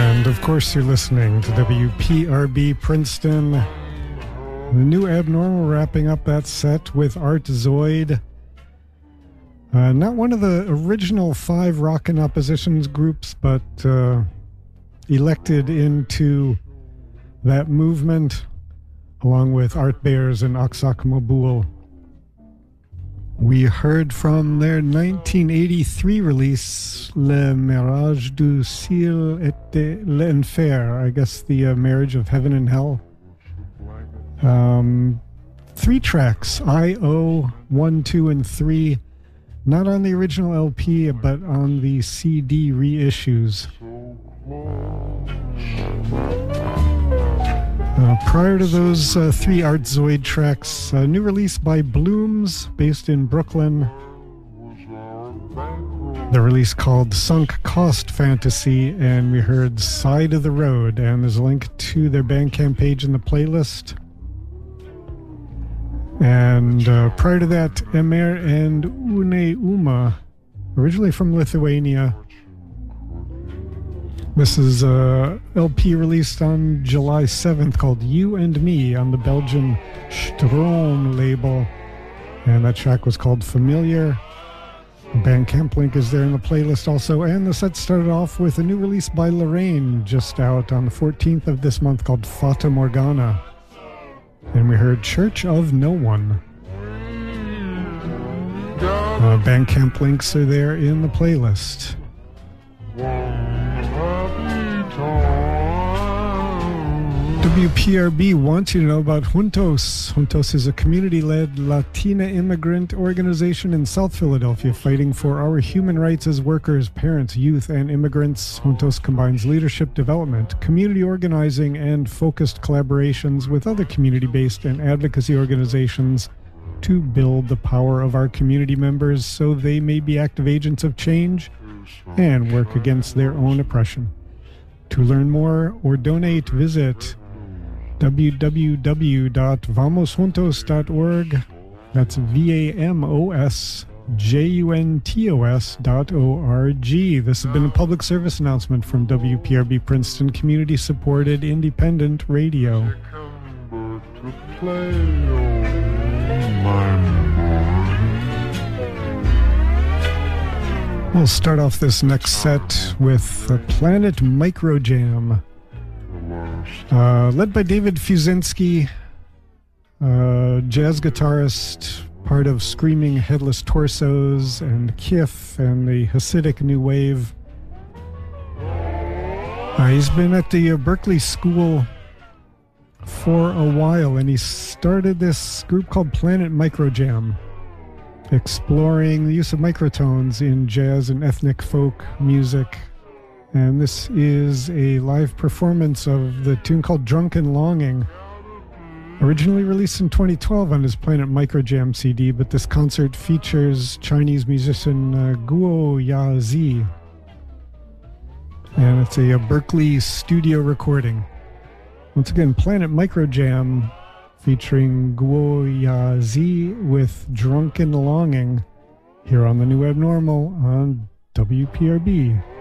And of course, you're listening to WPRB Princeton. The New Abnormal wrapping up that set with Art Zoid. Not one of the original 5 Rockin' Oppositions groups, but elected into that movement along with Art Bears and Aksak Mobul. We heard from their 1983 release, Le Mirage du Ciel et de l'Enfer, I guess the Marriage of Heaven and Hell. 3 tracks, I.O., 1, 2, and 3, not on the original LP, but on the CD reissues. Prior to those 3 Art Zoid tracks, a new release by Blooms, based in Brooklyn. The release called Sunk Cost Fantasy, and we heard Side of the Road, and there's a link to their Bandcamp page in the playlist. And prior to that, Emer and Une Uma, originally from Lithuania. This is a LP released on July 7th called You and Me on the Belgian Stroom label. And that track was called Familiar. The Bandcamp link is there in the playlist also. And the set started off with a new release by Lorraine, just out on the 14th of this month, called Fata Morgana. And we heard Church of No One. Bandcamp links are there in the playlist. WPRB wants you to know about Juntos. Juntos is a community-led Latina immigrant organization in South Philadelphia fighting for our human rights as workers, parents, youth, and immigrants. Juntos combines leadership development, community organizing, and focused collaborations with other community-based and advocacy organizations to build the power of our community members so they may be active agents of change and work against their own oppression. To learn more or donate, visit www.vamosjuntos.org. That's VAMOSJUNTOS.org. This has been a public service announcement from WPRB Princeton, community-supported independent radio. We'll start off this next set with Planet Microjam, led by David Fuzinski, jazz guitarist, part of Screaming Headless Torsos and Kif and the Hasidic New Wave. He's been at the Berkeley School for a while, and he started this group called Planet Microjam, exploring the use of microtones in jazz and ethnic folk music. And this is a live performance of the tune called Drunken Longing, originally released in 2012 on his Planet Microjam CD, but this concert features Chinese musician Guo Yazi. And it's a Berkeley studio recording. Once again, Planet Microjam featuring Guo Yazi with Drunken Longing here on The New Abnormal on WPRB.